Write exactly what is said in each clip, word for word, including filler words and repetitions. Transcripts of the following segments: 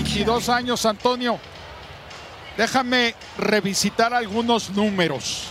veintidós años, Antonio. Déjame revisitar algunos números.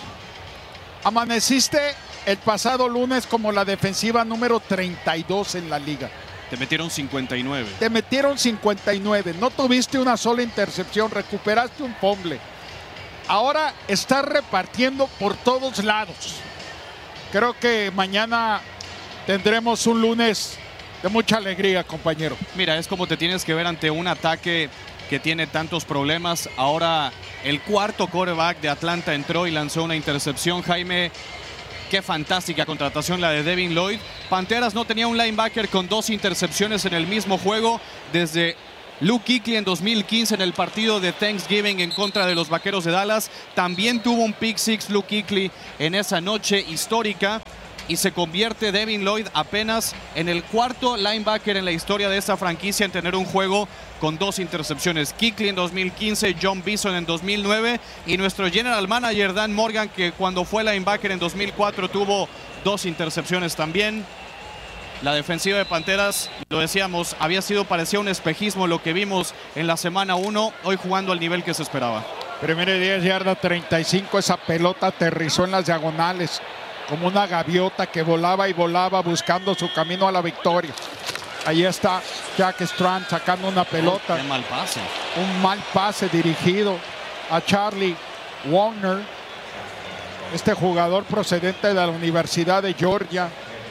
Amaneciste el pasado lunes como la defensiva número treinta y dos en la liga. Te metieron cincuenta y nueve. Te metieron cincuenta y nueve. No tuviste una sola intercepción. Recuperaste un fumble. Ahora estás repartiendo por todos lados. Creo que mañana tendremos un lunes de mucha alegría, compañero. Mira, es como te tienes que ver ante un ataque que tiene tantos problemas. Ahora el cuarto quarterback de Atlanta entró y lanzó una intercepción. Jaime, qué fantástica contratación la de Devin Lloyd. Panteras no tenía un linebacker con dos intercepciones en el mismo juego desde Luke Kuechly en dos mil quince en el partido de Thanksgiving en contra de los Vaqueros de Dallas. También tuvo un pick six Luke Kuechly en esa noche histórica. Y se convierte Devin Lloyd apenas en el cuarto linebacker en la historia de esta franquicia en tener un juego con dos intercepciones. Kuechly en dos mil quince, John Bison en dos mil nueve y nuestro general manager Dan Morgan, que cuando fue linebacker en dos mil cuatro tuvo dos intercepciones también. La defensiva de Panteras, lo decíamos, había sido, parecía un espejismo lo que vimos en la semana uno, hoy jugando al nivel que se esperaba. Primera y diez, yarda treinta y cinco, esa pelota aterrizó en las diagonales como una gaviota que volaba y volaba buscando su camino a la victoria. Ahí está Jack Strand sacando una pelota. Oh, qué mal pase. Un mal pase dirigido a Charlie Warner, este jugador procedente de la Universidad de Georgia,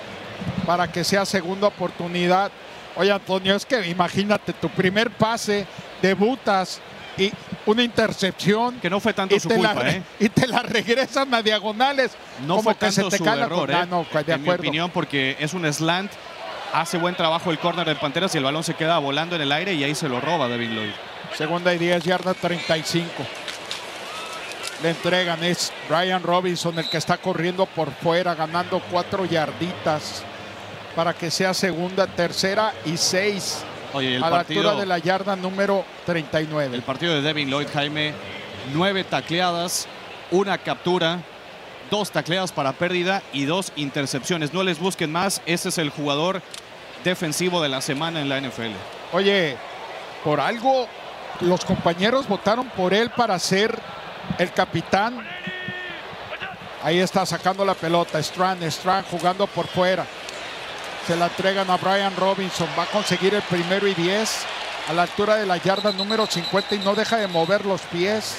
para que sea segunda oportunidad. Oye, Antonio, es que imagínate, tu primer pase, debutas y una intercepción. Que no fue tanto su culpa, la, ¿eh? Y te la regresan a diagonales. No como fue que tanto se te su cae error, la... ¿eh? No, de en mi acuerdo. opinión, porque es un slant. Hace buen trabajo el córner de Panteras y el balón se queda volando en el aire y ahí se lo roba Devin Lloyd. Segunda y diez, yarda treinta y cinco. Le entregan, es Brian Robinson el que está corriendo por fuera, ganando cuatro yarditas para que sea segunda, tercera y seis. Oye, el a partido, la altura de la yarda número treinta y nueve. El partido de Devin Lloyd, Jaime, nueve tacleadas, una captura, dos tacleadas para pérdida y dos intercepciones. No les busquen más, ese es el jugador defensivo de la semana en la N F L. Oye, por algo los compañeros votaron por él para ser el capitán. Ahí está sacando la pelota Strand, Strand jugando por fuera. Se la entregan a Brian Robinson. Va a conseguir el primero y diez a la altura de la yarda número cincuenta y no deja de mover los pies.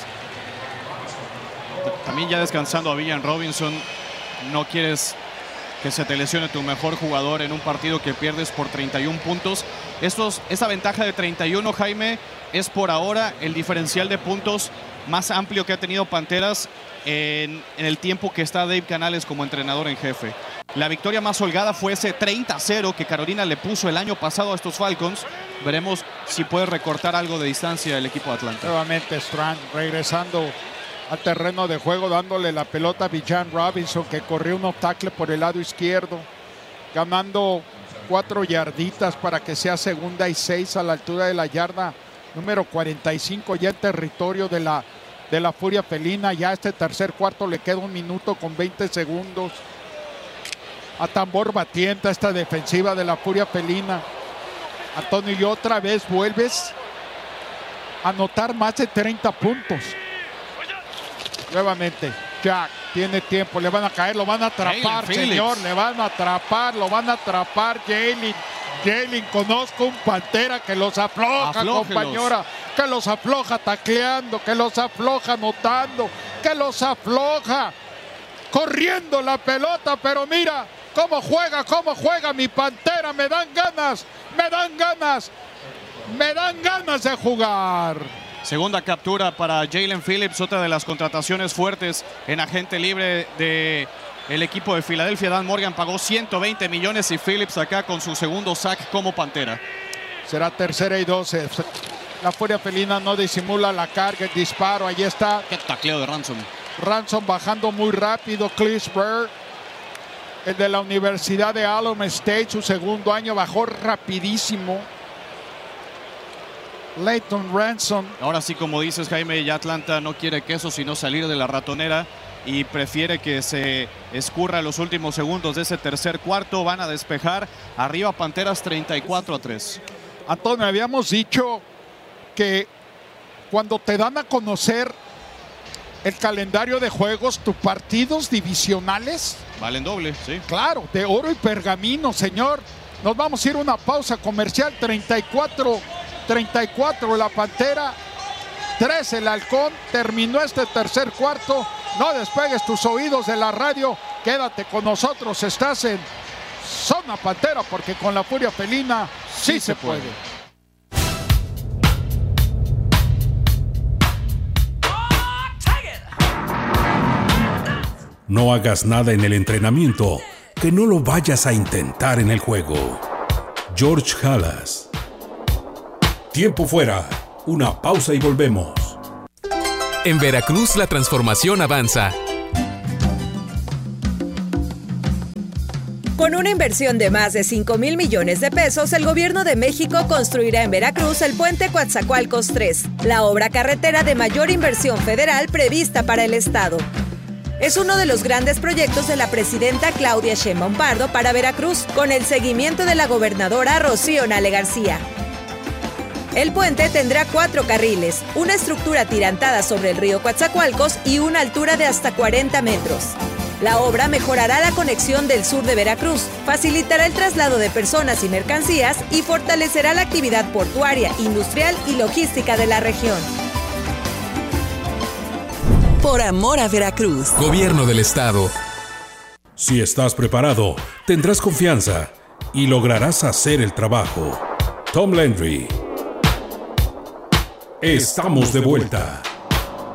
También ya descansando a Brian Robinson. No quieres que se te lesione tu mejor jugador en un partido que pierdes por treinta y uno puntos. Estos, esa ventaja de treinta y uno, Jaime, es por ahora el diferencial de puntos más amplio que ha tenido Panteras en, en el tiempo que está Dave Canales como entrenador en jefe. La victoria más holgada fue ese treinta a cero que Carolina le puso el año pasado a estos Falcons. Veremos si puede recortar algo de distancia el equipo de Atlanta. Nuevamente Strand regresando al terreno de juego, dándole la pelota a Bijan Robinson, que corrió un tackle por el lado izquierdo, ganando cuatro yarditas para que sea segunda y seis a la altura de la yarda número cuarenta y cinco, ya en territorio de la, de la Furia Felina. Ya este tercer cuarto le queda un minuto con veinte segundos. A tambor batiente esta defensiva de la Furia Felina. Antonio, y otra vez vuelves a anotar más de treinta puntos. Nuevamente, Jack tiene tiempo, le van a caer, lo van a atrapar, señor, le van a atrapar, lo van a atrapar, Jalen. Jalen, conozco un Pantera que los afloja, Aflójelos. compañera, que los afloja tacleando, que los afloja anotando, que los afloja corriendo la pelota, pero mira cómo juega, cómo juega mi Pantera, me dan ganas, me dan ganas, me dan ganas de jugar. Segunda captura para Jalen Phillips, otra de las contrataciones fuertes en agente libre de el equipo de Filadelfia. Dan Morgan pagó ciento veinte millones y Phillips acá con su segundo sack como Pantera. Será tercera y doce. La Furia Felina no disimula la carga, el disparo, ahí está. Qué tacleo de Ransom. Ransom bajando muy rápido, Chris Bird, el de la Universidad de Alabama State, su segundo año, bajó rapidísimo. Leighton Ransom. Ahora sí, como dices, Jaime, ya Atlanta no quiere queso sino salir de la ratonera y prefiere que se escurra los últimos segundos de ese tercer cuarto. Van a despejar. Arriba Panteras treinta y cuatro a tres. Antonio, habíamos dicho porque cuando te dan a conocer el calendario de juegos, tus partidos divisionales valen doble, sí. Claro, de oro y pergamino, señor. Nos vamos a ir a una pausa comercial. treinta y cuatro treinta y cuatro la Pantera, tres el Halcón. Terminó este tercer cuarto. No despegues tus oídos de la radio. Quédate con nosotros. Estás en Zona Pantera, porque con la furia felina sí, sí se puede. puede. No hagas nada en el entrenamiento que no lo vayas a intentar en el juego. George Halas. Tiempo fuera. Una pausa y volvemos. En Veracruz la transformación avanza. Con una inversión de más de cinco mil millones de pesos, el gobierno de México construirá en Veracruz el puente Coatzacoalcos tres, la obra carretera de mayor inversión federal prevista para el estado. Es uno de los grandes proyectos de la presidenta Claudia Sheinbaum Pardo para Veracruz, con el seguimiento de la gobernadora Rocío Nale García. El puente tendrá cuatro carriles, una estructura atirantada sobre el río Coatzacoalcos y una altura de hasta cuarenta metros. La obra mejorará la conexión del sur de Veracruz, facilitará el traslado de personas y mercancías y fortalecerá la actividad portuaria, industrial y logística de la región. Por amor a Veracruz. Gobierno del Estado. Si estás preparado, tendrás confianza y lograrás hacer el trabajo. Tom Landry. Estamos de vuelta.